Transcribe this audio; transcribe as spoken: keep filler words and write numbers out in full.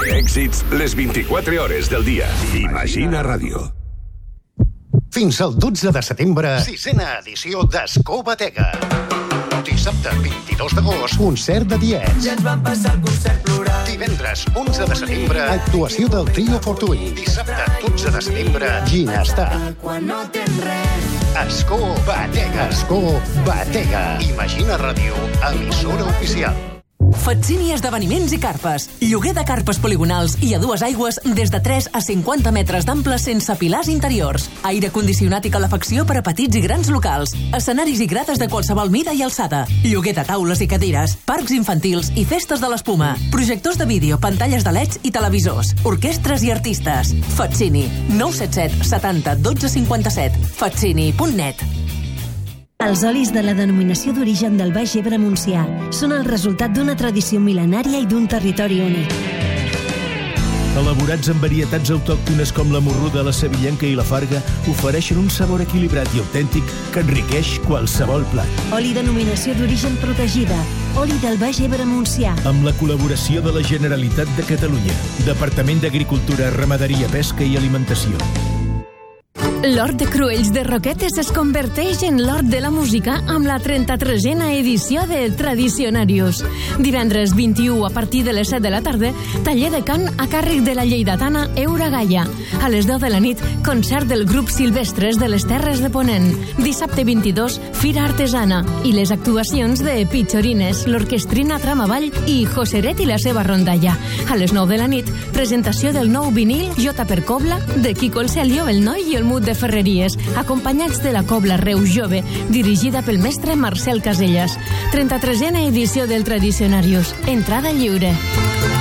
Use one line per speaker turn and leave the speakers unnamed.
Èxits les vint-i-quatre hores del dia. Imagina Ràdio.
Fins al dotze de setembre, sisena edició d'Escó Batega. Dissabte, vint-i-dos d'agost, concert de Diets.
Ja ens vam passar el concert plorant.
Divendres, onze de setembre, actuació del Trio Fortuny. Dissabte, dotze de setembre, Ginestar.
Quan no tens res.
Escó Batega. Escó Batega. Imagina Ràdio, emissora oficial.
Fatsini Esdeveniments i Carpes. Lloguer de carpes poligonals i a dues aigües des de tres a cinquanta metres d'ample sense pilars interiors. Aire condicionat i calefacció per a petits i grans locals. Escenaris i grades de qualsevol mida i alçada. Lloguer de taules i cadires. Parcs infantils i festes de l'espuma. Projectors de vídeo, pantalles de leds i televisors. Orquestres i artistes. Fatsini. nou set set setanta dotze cinquanta-set. fatsini punt net.
Els olis de la denominació d'origen del Baix Ebre Montsià són el resultat d'una tradició mil·lenària i d'un territori únic.
Elaborats amb varietats autòctones com la morruda, la sevillenca i la farga, ofereixen un sabor equilibrat i autèntic que enriqueix qualsevol plat.
Oli denominació d'origen protegida. Oli del Baix Ebre Montsià.
Amb la col·laboració de la Generalitat de Catalunya. Departament d'Agricultura, Ramaderia, Pesca i Alimentació.
L'Hort de Cruells de Roquetes es converteix en l'Hort de la Música amb la trenta-tresena edició de Tradicionarius. Divendres vint-i-u a partir de les set de la tarda, taller de cant a càrrec de la lleidatana Eura Gaia. A les deu de la nit, concert del grup Silvestres de les Terres de Ponent. Dissabte vint-i-dos, Fira Artesana i les actuacions de Pitxorines, l'Orquestrina Tramavall i Joseret i la seva rondalla. A les nou de la nit, presentació del nou vinil Jota per Cobla de Quico el Celio, el Noi i el Mut de Ferreries, acompanyats de la Cobla Reus Jove, dirigida pel mestre Marcel Casellas. trenta-tresena edició del Tradicionarius. Entrada lliure.